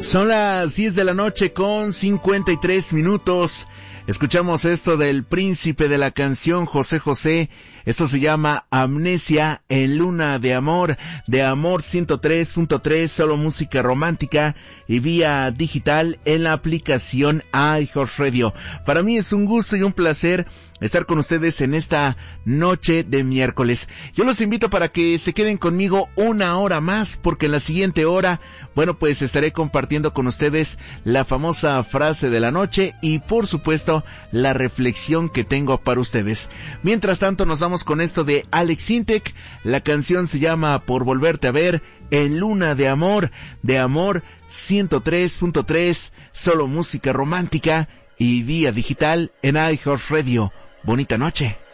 Son las 10 de la noche con 53 minutos. Escuchamos esto del príncipe de la canción, José José. Esto se llama Amnesia en Luna de Amor 103.3, solo música romántica y vía digital en la aplicación iHeartRadio. Para mí es un gusto y un placer estar con ustedes en esta noche de miércoles. Yo los invito para que se queden conmigo una hora más, porque en la siguiente hora, bueno, pues estaré compartiendo con ustedes la famosa frase de la noche y por supuesto la reflexión que tengo para ustedes. Mientras tanto nos vamos con esto de Alex Intec. La canción se llama Por Volverte a Ver en Luna de Amor 103.3, solo música romántica y vía digital en iHeartRadio. Bonita noche.